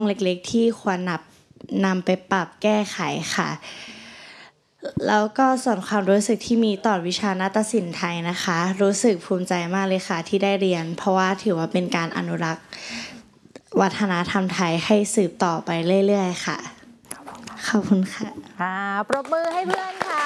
เล็กๆที่ควรนำไปปรับแก้ไขค่ะแล้วก็ส่วนความรู้สึกที่มีต่อวิชานาฏศิลป์ไทยนะคะรู้สึกภูมิใจมากเลยค่ะที่ได้เรียนเพราะว่าถือว่าเป็นการอนุรักษ์วัฒนธรรมไทยให้สืบต่อไปเรื่อยๆค่ะขอบคุณค่ะปรบมือให้เพื่อนค่ะ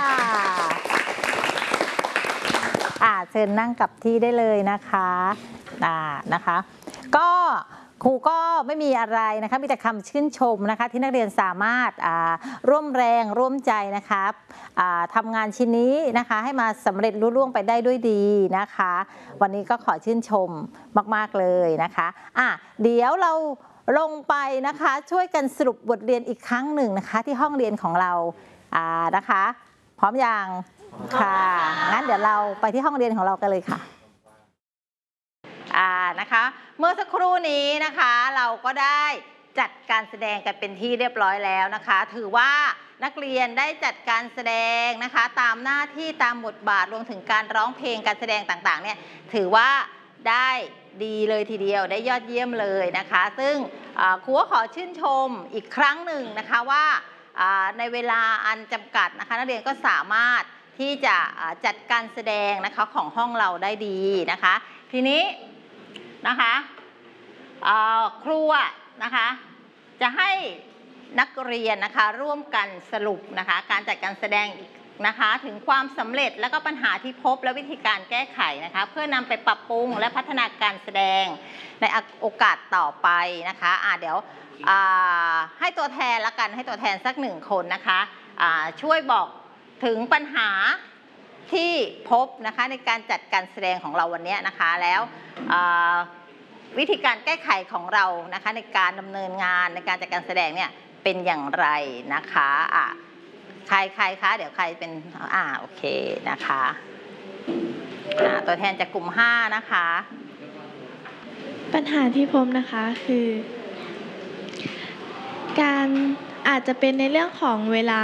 เชิญนั่งกับที่ได้เลยนะคะนะคะก็ครูก็ไม่มีอะไรนะคะมีแต่คำชื่นชมนะคะที่นักเรียนสามารถร่วมแรงร่วมใจนะคะทำงานชิ้นนี้นะคะให้มาสำเร็จรุ่ร่วงไปได้ด้วยดีนะคะวันนี้ก็ขอชื่นชมมากๆเลยนะคะเดี๋ยวเราลงไปนะคะช่วยกันสรุปบทเรียนอีกครั้งหนึ่งนะคะที่ห้องเรียนของเรานะคะพร้อมยังค่ะงั้นเดี๋ยวเราไปที่ห้องเรียนของเรากันเลยค่ะนะคะเมื่อสักครู่นี้นะคะเราก็ได้จัดการแสดงกันเป็นที่เรียบร้อยแล้วนะคะถือว่านักเรียนได้จัดการแสดงนะคะตามหน้าที่ตามบทบาทรวมถึงการร้องเพลงการแสดงต่างๆเนี่ยถือว่าได้ดีเลยทีเดียวได้ยอดเยี่ยมเลยนะคะซึ่งครูก็ขอชื่นชมอีกครั้งหนึ่งนะคะว่าในเวลาอันจำกัดนะคะนักเรียนก็สามารถที่จะจัดการแสดงนะคะของห้องเราได้ดีนะคะทีนี้นะคะครูนะคะจะให้นักเรียนนะคะร่วมกันสรุปนะคะการจัดการแสดงนะคะถึงความสำเร็จและก็ปัญหาที่พบและวิธีการแก้ไขนะคะเพื่อนำไปปรับปรุงและพัฒนาการแสดงในโอกาสต่อไปนะคะเดี๋ยวให้ตัวแทนละกันให้ตัวแทนสัก1 คนนะคะช่วยบอกถึงปัญหาที่พบนะคะในการจัดการแสดงของเราวันนี้นะคะแล้ววิธีการแก้ไขของเรานะคะในการดำเนินงานในการจัดการแสดงเนี่ยเป็นอย่างไรนะคะใครคะเดี๋ยวใครเป็นโอเคนะคะตัวแทนจากกลุ่ม5นะคะปัญหาที่พบนะคะคือการอาจจะเป็นในเรื่องของเวลา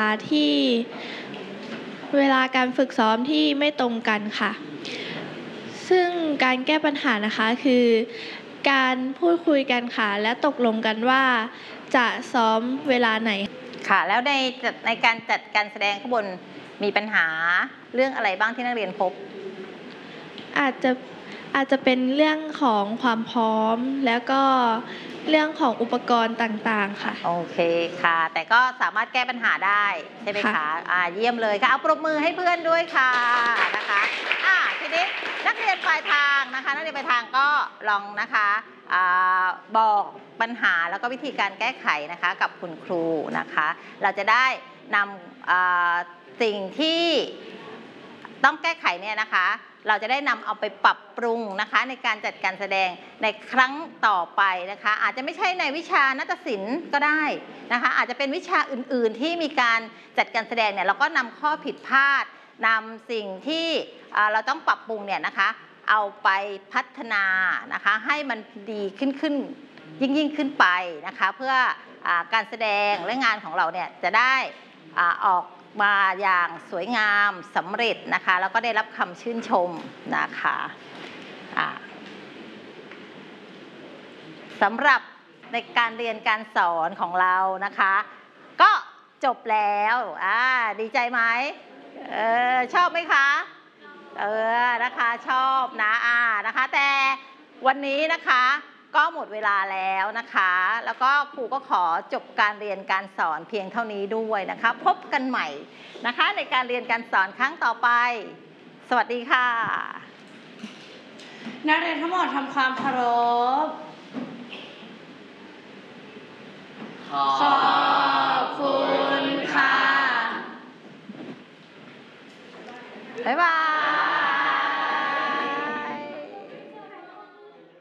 การฝึกซ้อมที่ไม่ตรงกันค่ะซึ่งการแก้ปัญหานะคะคือการพูดคุยกันค่ะและตกลงกันว่าจะซ้อมเวลาไหนค่ะแล้วในการจัดการแสดงข้างบนมีปัญหาเรื่องอะไรบ้างที่นักเรียนพบอาจจะเป็นเรื่องของความพร้อมแล้วก็เรื่องของอุปกรณ์ต่างๆค่ะโอเคค่ะแต่ก็สามารถแก้ปัญหาได้ใช่ไหมคะเยี่ยมเลยค่ะเอาปรบมือให้เพื่อนด้วยค่ะนะคะทีนี้นักเรียนปลายทางนะคะนักเรียนปลายทางก็ลองนะคะบอกปัญหาแล้วก็วิธีการแก้ไขนะคะกับคุณครูนะคะเราจะได้นำสิ่งที่ต้องแก้ไขเนี่ยนะคะเราจะได้นำเอาไปปรับปรุงนะคะในการจัดการแสดงในครั้งต่อไปนะคะอาจจะไม่ใช่ในวิชานาฏศิลป์ก็ได้นะคะอาจจะเป็นวิชาอื่นๆที่มีการจัดการแสดงเนี่ยเราก็นำข้อผิดพลาดนำสิ่งที่เราต้องปรับปรุงเนี่ยนะคะเอาไปพัฒนานะคะให้มันดีขึ้นยิ่งขึ้นไปนะคะเพื่อการแสดงและงานของเราเนี่ยจะได้ออกมาอย่างสวยงามสำเร็จนะคะแล้วก็ได้รับคำชื่นชมนะคะสำหรับในการเรียนการสอนของเรานะคะก็จบแล้วดีใจไหมชอบไหมคะนะคะชอบนะคะแต่วันนี้นะคะก็หมดเวลาแล้วนะคะแล้วก็ครูก็ขอจบการเรียนการสอนเพียงเท่านี้ด้วยนะคะพบกันใหม่นะคะในการเรียนการสอนครั้งต่อไปสวัสดีค่ะนักเรียนทั้งหมดทำความเคารพขอบคุณค่ะบ๊ายบาย